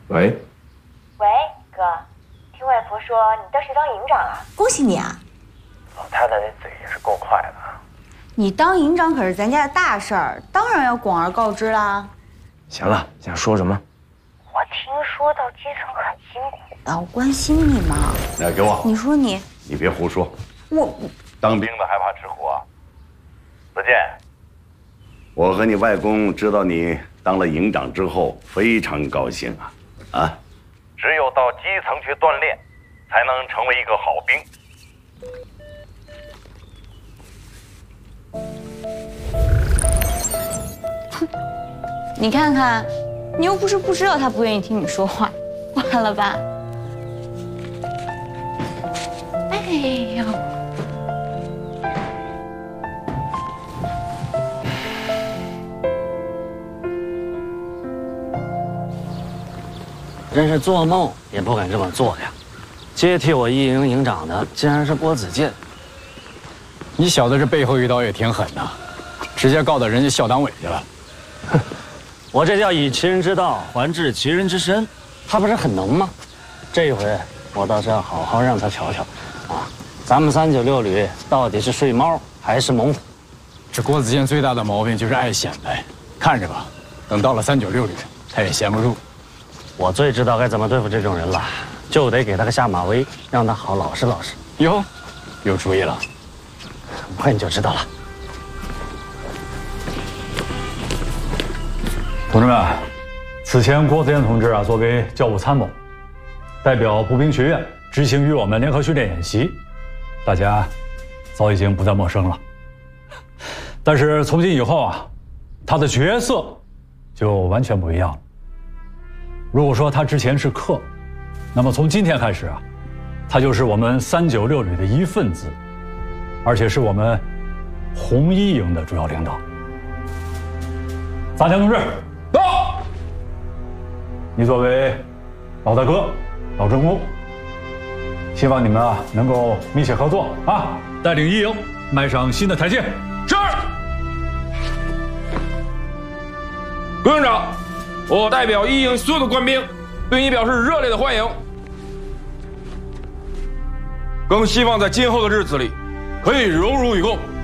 喂， 喂，哥，听外婆说你倒是当营长了，恭喜你啊！ 老太太那嘴也是够快的。 你当营长可是咱家的大事儿，当然要广而告之啦。 行了，想说什么？ 我听说到基层很辛苦的，我关心你嘛。 来，给我。 你说你别胡说。 我当兵的还怕吃苦啊？子健，我和你外公知道你当了营长之后，非常高兴啊！啊， 只有到基层去锻炼，才能成为一个好兵。 你看看，你又不是不知道他不愿意听你说话，完了吧？哎呦！ 真是做梦也不敢这么做呀！接替我一营营长的竟然是郭子健。 你小子这背后一刀也挺狠的，直接告到人家校党委去了。 哼，我这叫以其人之道还治其人之身，他不是很能吗？这回我倒是要好好让他瞧瞧，啊，咱们396旅到底是睡猫还是猛虎？ 这郭子健最大的毛病就是爱显摆，看着吧，等到了396旅，他也闲不住。 我最知道该怎么对付这种人了，就得给他个下马威，让他好老实老实。 哟，有主意了， 很快你就知道了。 同志们，此前郭子健同志作为教务参谋，代表步兵学院执行与我们联合训练演习，大家早已经不再陌生了。但是从今以后他的角色就完全不一样了。如果说他之前是客，那么从今天开始他就是我们396旅的一份子，而且是我们红一营的主要领导。杂强同志，到！你作为老大哥、老政工，希望你们能够密切合作带领一营迈上新的台阶。 是。郭营长，我代表一营所有的官兵对你表示热烈的欢迎，更希望在今后的日子里可以荣辱与共。